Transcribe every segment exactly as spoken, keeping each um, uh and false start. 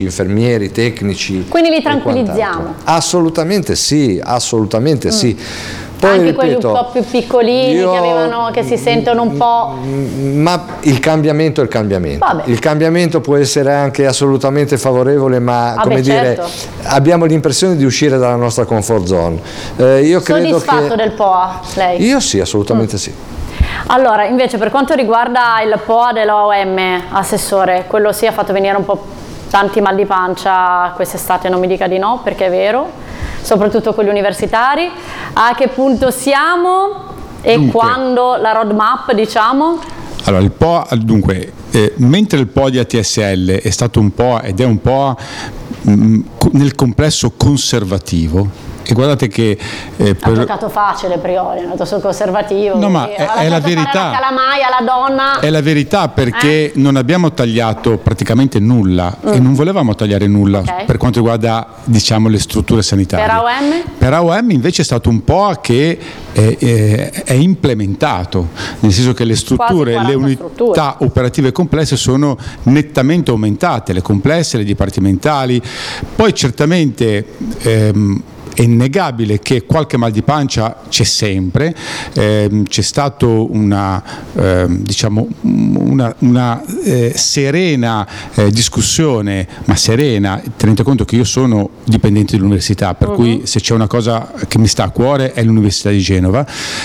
infermieri, tecnici. Quindi li tranquillizziamo? Assolutamente sì, assolutamente mm. sì. Poi, anche ripeto, quelli un po' più piccolini io, che, avevano, che si sentono un po'... Ma il cambiamento è il cambiamento. Vabbè. Il cambiamento può essere anche assolutamente favorevole, ma Vabbè, come certo. dire, abbiamo l'impressione di uscire dalla nostra comfort zone. Eh, io credo Soddisfatto che... del P O A, lei? Io sì, assolutamente mm. sì. Allora, invece per quanto riguarda il P O A dell'O M, assessore, quello sì ha fatto venire un po' tanti mal di pancia quest'estate, non mi dica di no, perché è vero, soprattutto quelli universitari. A che punto siamo e dunque, quando la roadmap, diciamo? Allora, il P O A, dunque, eh, mentre il P O A di A T S L è stato un po' ed è un po' mh, nel complesso conservativo, e guardate che eh, per... ha giocato facile Priori, è andato sul conservativo, no, ma è, è la verità, la calamaia alla donna, è la verità, perché eh? non abbiamo tagliato praticamente nulla mm. e non volevamo tagliare nulla okay. per quanto riguarda, diciamo, le strutture sanitarie. Per A O M? Per A O M invece è stato un po' che è, è, è implementato, nel senso che le strutture, le unità strutture. operative complesse sono nettamente aumentate, le complesse, le dipartimentali. Poi certamente ehm, è innegabile che qualche mal di pancia c'è sempre, eh, c'è stato una, eh, diciamo, una, una eh, serena eh, discussione, ma serena, tenete conto che io sono dipendente dell'università, per uh-huh. cui se c'è una cosa che mi sta a cuore è l'Università di Genova,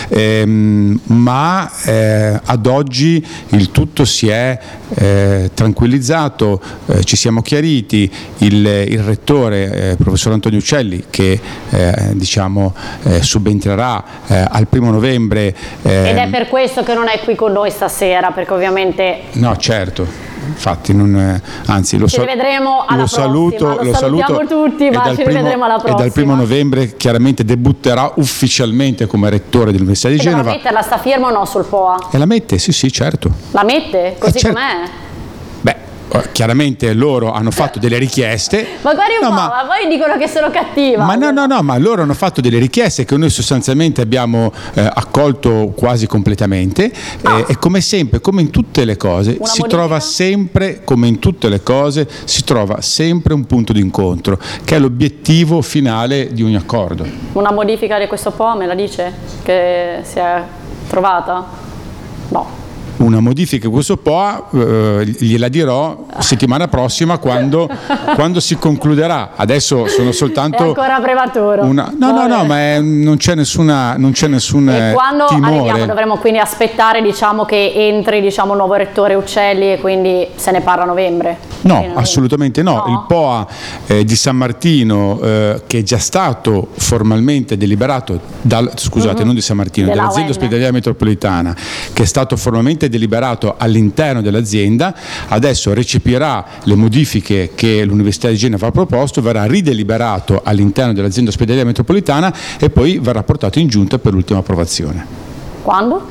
ehm, ma eh, ad oggi il tutto si è eh, tranquillizzato, eh, ci siamo chiariti, il, il rettore, eh, professor Antonio Uccelli, che Eh, diciamo eh, subentrerà eh, al primo novembre eh, ed è per questo che non è qui con noi stasera, perché ovviamente no certo infatti non, eh, anzi lo, ci rivedremo alla lo saluto prossima. Lo, lo salutiamo saluto tutti, ma ci primo, rivedremo alla prossima e dal primo novembre chiaramente debutterà ufficialmente come rettore dell'Università di e Genova. Ma mette la sta firma o no sul P O A? E la mette, sì sì certo. La mette? Così eh, certo. com'è? Beh, chiaramente loro hanno fatto delle richieste. Ma guardi un no, po', ma, ma poi dicono che sono cattiva. Ma no, no, no, ma loro hanno fatto delle richieste che noi sostanzialmente abbiamo eh, accolto quasi completamente ah. eh, e come sempre, come in tutte le cose, Una si modifica? trova sempre, come in tutte le cose, si trova sempre un punto d'incontro, che è l'obiettivo finale di ogni accordo. Una modifica di questo P O A me la dice che si è trovata? No. Una modifica di questo P O A eh, gliela dirò settimana prossima quando, quando si concluderà. Adesso sono soltanto è ancora prematuro una... no no no ma è, non c'è nessuna non c'è nessun e quando timore. Arriviamo, dovremo quindi aspettare, diciamo, che entri, diciamo, il nuovo rettore Uccelli e quindi se ne parla a novembre? No, novembre. assolutamente no. no il P O A eh, di San Martino eh, che è già stato formalmente deliberato dal, scusate uh-huh. non di San Martino, dell'azienda ospedaliera metropolitana, che è stato formalmente deliberato all'interno dell'azienda, adesso recepirà le modifiche che l'Università di Genova ha proposto, verrà rideliberato all'interno dell'azienda ospedaliera metropolitana e poi verrà portato in giunta per l'ultima approvazione. Quando?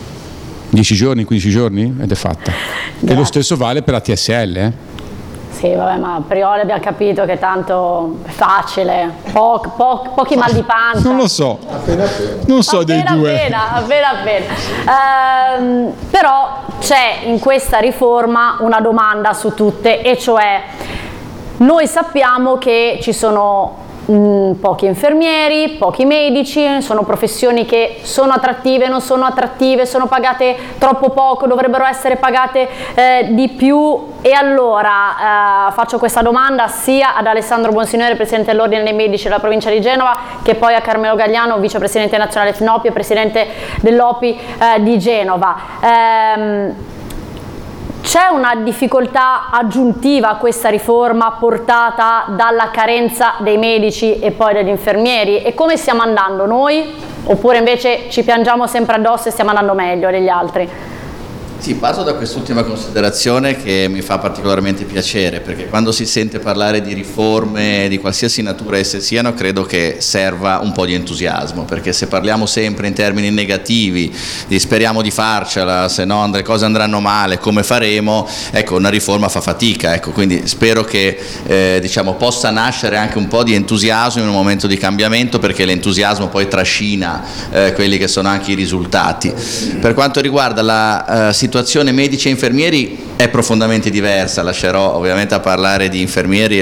dieci giorni, quindici giorni ed è fatta. Grazie. E lo stesso vale per A T S L, eh? Sì, vabbè, ma a priori abbiamo capito che tanto è facile, po- po- pochi mal di pancia. Non lo so, appena appena. non so appena dei due. Appena, appena appena. Ehm, però c'è in questa riforma una domanda su tutte, e cioè noi sappiamo che ci sono mh, pochi infermieri, pochi medici, sono professioni che sono attrattive, non sono attrattive, sono pagate troppo poco, dovrebbero essere pagate eh, di più. E allora eh, faccio questa domanda sia ad Alessandro Bonsignore, Presidente dell'Ordine dei Medici della Provincia di Genova, che poi a Carmelo Gagliano, Vicepresidente nazionale F N O P I e Presidente dell'O P I eh, di Genova. Ehm, C'è una difficoltà aggiuntiva a questa riforma portata dalla carenza dei medici e poi degli infermieri? E come stiamo andando noi? Oppure invece ci piangiamo sempre addosso e stiamo andando meglio degli altri? Sì, parto da quest'ultima considerazione che mi fa particolarmente piacere, perché quando si sente parlare di riforme di qualsiasi natura esse siano, credo che serva un po' di entusiasmo, perché se parliamo sempre in termini negativi, di speriamo di farcela, se no le cose andranno male, come faremo, ecco, una riforma fa fatica, ecco, quindi spero che eh, diciamo, possa nascere anche un po' di entusiasmo in un momento di cambiamento, perché l'entusiasmo poi trascina eh, quelli che sono anche i risultati. Per quanto riguarda la eh, situazione situazione medici e infermieri è profondamente diversa, lascerò ovviamente a parlare di infermieri